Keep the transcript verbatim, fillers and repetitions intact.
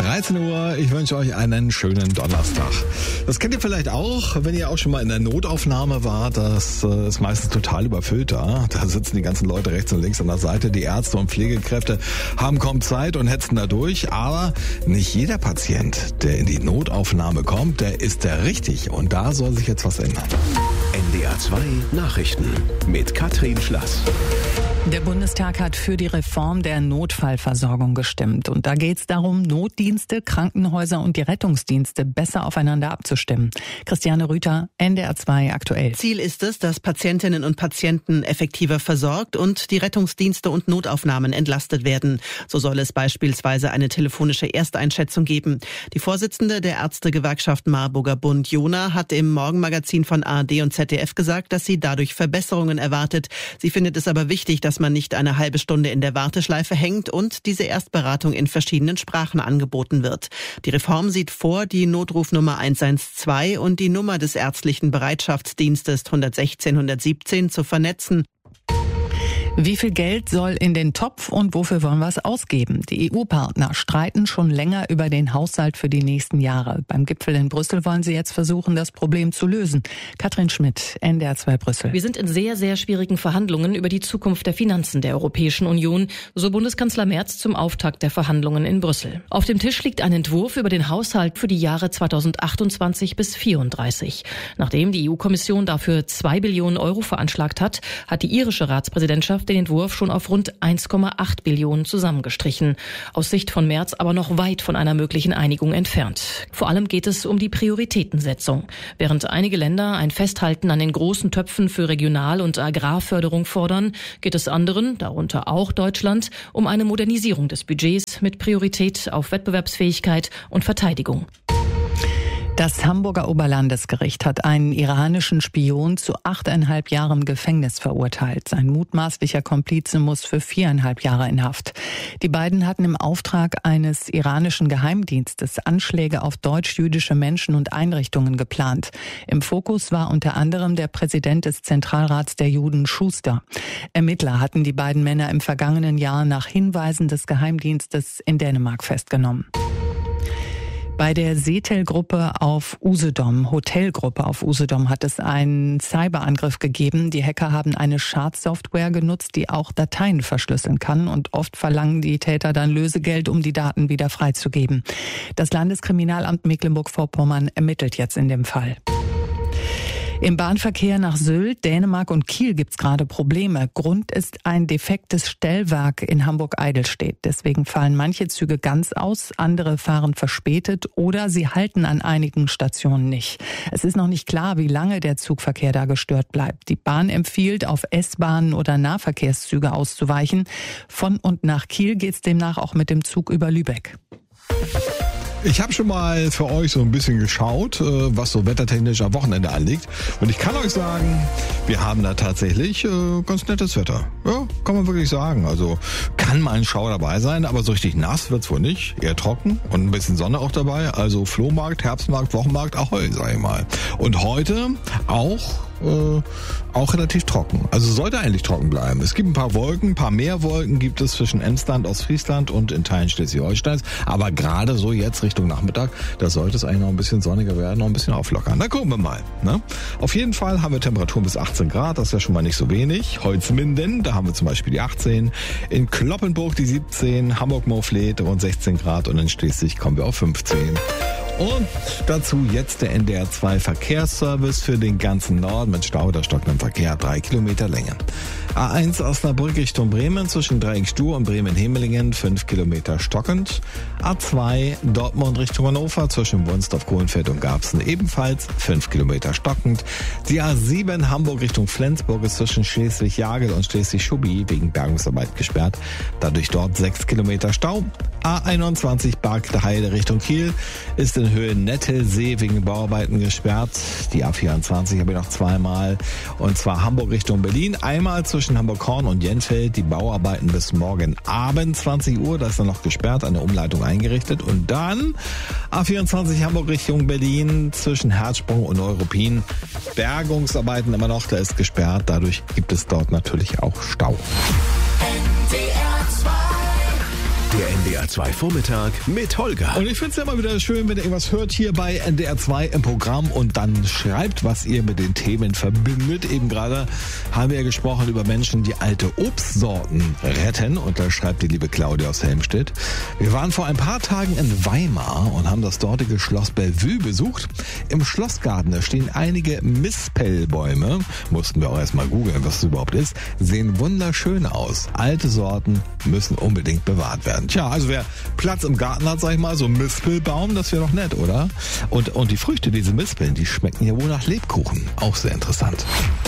dreizehn Uhr, ich wünsche euch einen schönen Donnerstag. Das kennt ihr vielleicht auch, wenn ihr auch schon mal in der Notaufnahme wart. Das ist meistens total überfüllt da. Da sitzen die ganzen Leute rechts und links an der Seite. Die Ärzte und Pflegekräfte haben kaum Zeit und hetzen da durch. Aber nicht jeder Patient, der in die Notaufnahme kommt, der ist der richtig. Und da soll sich jetzt was ändern. N D R zwei Nachrichten mit Katrin Schlass. Der Bundestag hat für die Reform der Notfallversorgung gestimmt. Und da geht es darum, Notdienste, Krankenhäuser und die Rettungsdienste besser aufeinander abzustimmen. Christiane Rüther, N D R zwei aktuell. Ziel ist es, dass Patientinnen und Patienten effektiver versorgt und die Rettungsdienste und Notaufnahmen entlastet werden. So soll es beispielsweise eine telefonische Ersteinschätzung geben. Die Vorsitzende der Ärztegewerkschaft Marburger Bund, Jona, hat im Morgenmagazin von A R D und Z D F gesagt, dass sie dadurch Verbesserungen erwartet. Sie findet es aber wichtig, dass man nicht eine halbe Stunde in der Warteschleife hängt und diese Erstberatung in verschiedenen Sprachen angeboten wird. Die Reform sieht vor, die Notrufnummer eins eins zwei und die Nummer des ärztlichen Bereitschaftsdienstes eins eins sechs eins sieben zu vernetzen. Wie viel Geld soll in den Topf und wofür wollen wir es ausgeben? Die E U-Partner streiten schon länger über den Haushalt für die nächsten Jahre. Beim Gipfel in Brüssel wollen sie jetzt versuchen, das Problem zu lösen. Katrin Schmidt, N D R zwei Brüssel. Wir sind in sehr, sehr schwierigen Verhandlungen über die Zukunft der Finanzen der Europäischen Union, so Bundeskanzler Merz zum Auftakt der Verhandlungen in Brüssel. Auf dem Tisch liegt ein Entwurf über den Haushalt für die Jahre zweitausendachtundzwanzig bis vierunddreißig. Nachdem die E U-Kommission dafür zwei Billionen Euro veranschlagt hat, hat die irische Ratspräsidentschaft den Entwurf schon auf rund eins Komma acht Billionen zusammengestrichen. Aus Sicht von Merz aber noch weit von einer möglichen Einigung entfernt. Vor allem geht es um die Prioritätensetzung. Während einige Länder ein Festhalten an den großen Töpfen für Regional- und Agrarförderung fordern, geht es anderen, darunter auch Deutschland, um eine Modernisierung des Budgets mit Priorität auf Wettbewerbsfähigkeit und Verteidigung. Das Hamburger Oberlandesgericht hat einen iranischen Spion zu achteinhalb Jahren Gefängnis verurteilt. Sein mutmaßlicher Komplize muss für viereinhalb Jahre in Haft. Die beiden hatten im Auftrag eines iranischen Geheimdienstes Anschläge auf deutsch-jüdische Menschen und Einrichtungen geplant. Im Fokus war unter anderem der Präsident des Zentralrats der Juden, Schuster. Ermittler hatten die beiden Männer im vergangenen Jahr nach Hinweisen des Geheimdienstes in Dänemark festgenommen. Bei der Setel-Gruppe auf Usedom, Hotelgruppe auf Usedom, hat es einen Cyberangriff gegeben. Die Hacker haben eine Schadsoftware genutzt, die auch Dateien verschlüsseln kann. Und oft verlangen die Täter dann Lösegeld, um die Daten wieder freizugeben. Das Landeskriminalamt Mecklenburg-Vorpommern ermittelt jetzt in dem Fall. Im Bahnverkehr nach Sylt, Dänemark und Kiel gibt's gerade Probleme. Grund ist ein defektes Stellwerk in Hamburg-Eidelstedt. Deswegen fallen manche Züge ganz aus, andere fahren verspätet oder sie halten an einigen Stationen nicht. Es ist noch nicht klar, wie lange der Zugverkehr da gestört bleibt. Die Bahn empfiehlt, auf S-Bahnen oder Nahverkehrszüge auszuweichen. Von und nach Kiel geht's demnach auch mit dem Zug über Lübeck. Ich habe schon mal für euch so ein bisschen geschaut, was so wettertechnisch am Wochenende anliegt. Und ich kann euch sagen, wir haben da tatsächlich äh, ganz nettes Wetter. Ja, kann man wirklich sagen. Also kann mal ein Schauer dabei sein, aber so richtig nass wird's wohl nicht. Eher trocken und ein bisschen Sonne auch dabei. Also Flohmarkt, Herbstmarkt, Wochenmarkt, Ahoi, sag ich mal. Und heute auch Äh, auch relativ trocken. Also sollte eigentlich trocken bleiben. Es gibt ein paar Wolken, ein paar mehr Wolken gibt es zwischen Emsland, Ostfriesland und in Teilen Schleswig-Holsteins. Aber gerade so jetzt Richtung Nachmittag, da sollte es eigentlich noch ein bisschen sonniger werden, noch ein bisschen auflockern. Na gucken wir mal. Ne? Auf jeden Fall haben wir Temperaturen bis achtzehn Grad, das ist ja schon mal nicht so wenig. Holzminden, da haben wir zum Beispiel die achtzehn. In Kloppenburg die siebzehn, Hamburg-Moorfleet rund sechzehn Grad und in Schleswig kommen wir auf fünfzehn. Und dazu jetzt der N D R zwei Verkehrsservice für den ganzen Norden mit Stau oder stockendem Verkehr, drei Kilometer Länge. A eins Osnabrück Richtung Bremen zwischen Dreieck-Stuhr und Bremen-Hemelingen, fünf Kilometer stockend. A zwei Dortmund Richtung Hannover zwischen Wunstorf, Kohlenfeld und Garbsen ebenfalls fünf Kilometer stockend. Die A sieben Hamburg Richtung Flensburg ist zwischen Schleswig-Jagel und Schleswig-Schubi wegen Bergungsarbeit gesperrt. Dadurch dort sechs Kilometer Stau. A einundzwanzig Bargteheide Richtung Kiel ist in Höhe Nettelsee wegen Bauarbeiten gesperrt. Die A vierundzwanzig habe ich noch zweimal. Und zwar Hamburg Richtung Berlin. Einmal zwischen Hamburg-Horn und Jenfeld. Die Bauarbeiten bis morgen Abend zwanzig Uhr. Da ist dann noch gesperrt, eine Umleitung eingerichtet. Und dann A vierundzwanzig Hamburg Richtung Berlin zwischen Herzsprung und Neuruppin. Bergungsarbeiten immer noch, da ist gesperrt. Dadurch gibt es dort natürlich auch Stau. N D R zwei Der N D R zwei Vormittag mit Holger. Und ich finde es ja immer wieder schön, wenn ihr irgendwas hört hier bei N D R zwei im Programm und dann schreibt, was ihr mit den Themen verbindet. Eben gerade haben wir ja gesprochen über Menschen, die alte Obstsorten retten. Und da schreibt die liebe Claudia aus Helmstedt. Wir waren vor ein paar Tagen in Weimar und haben das dortige Schloss Bellevue besucht. Im Schlossgarten, da stehen einige Mispelbäume. Mussten wir auch erstmal googeln, was das überhaupt ist. Sehen wunderschön aus. Alte Sorten müssen unbedingt bewahrt werden. Tja, also wer Platz im Garten hat, sag ich mal, so ein Mispelbaum, das wäre doch nett, oder? Und, und die Früchte, diese Mispeln, die schmecken ja wohl nach Lebkuchen. Auch sehr interessant.